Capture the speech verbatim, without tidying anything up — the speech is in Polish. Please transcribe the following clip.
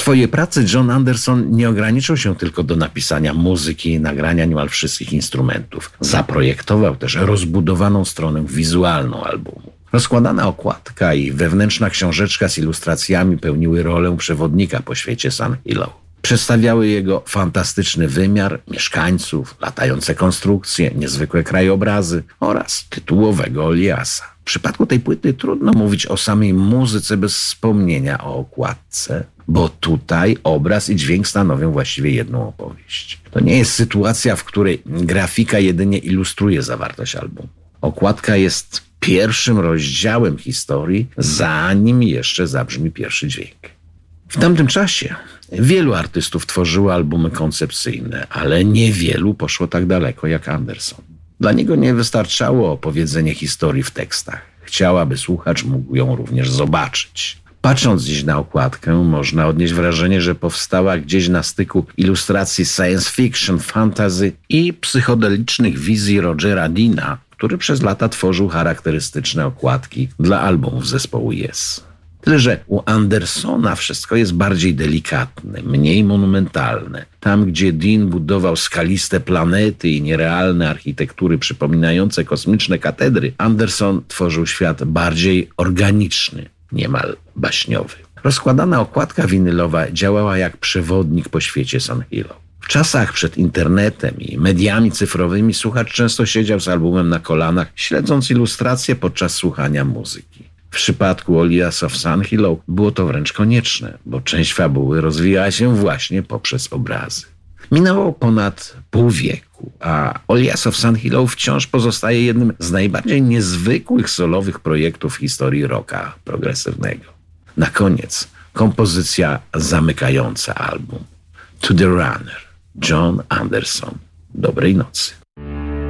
swojej pracy John Anderson nie ograniczył się tylko do napisania muzyki i nagrania niemal wszystkich instrumentów. Zaprojektował też rozbudowaną stronę wizualną albumu. Rozkładana okładka i wewnętrzna książeczka z ilustracjami pełniły rolę przewodnika po świecie Sun Hill. Przedstawiały jego fantastyczny wymiar, mieszkańców, latające konstrukcje, niezwykłe krajobrazy oraz tytułowego Oliasa. W przypadku tej płyty trudno mówić o samej muzyce bez wspomnienia o okładce, bo tutaj obraz i dźwięk stanowią właściwie jedną opowieść. To nie jest sytuacja, w której grafika jedynie ilustruje zawartość albumu. Okładka jest pierwszym rozdziałem historii, zanim jeszcze zabrzmi pierwszy dźwięk. W tamtym czasie wielu artystów tworzyło albumy koncepcyjne, ale niewielu poszło tak daleko jak Anderson. Dla niego nie wystarczało opowiedzenie historii w tekstach. Chciał, aby słuchacz mógł ją również zobaczyć. Patrząc dziś na okładkę, można odnieść wrażenie, że powstała gdzieś na styku ilustracji science fiction, fantasy i psychodelicznych wizji Rogera Deana, który przez lata tworzył charakterystyczne okładki dla albumów zespołu Yes. Tyle, że u Andersona wszystko jest bardziej delikatne, mniej monumentalne. Tam, gdzie Dean budował skaliste planety i nierealne architektury przypominające kosmiczne katedry, Anderson tworzył świat bardziej organiczny, niemal baśniowy. Rozkładana okładka winylowa działała jak przewodnik po świecie Sun Hill. W czasach przed internetem i mediami cyfrowymi słuchacz często siedział z albumem na kolanach, śledząc ilustracje podczas słuchania muzyki. W przypadku Olias of Sun Hill było to wręcz konieczne, bo część fabuły rozwijała się właśnie poprzez obrazy. Minęło ponad pół wieku, a Olias of Sun Hill wciąż pozostaje jednym z najbardziej niezwykłych solowych projektów w historii rocka progresywnego. Na koniec kompozycja zamykająca album. To the Runner, John Anderson. Dobrej nocy.